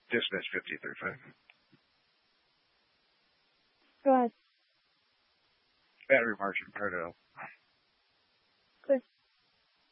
Dismiss 5035. Go ahead. Battery margin, parallel. Clear.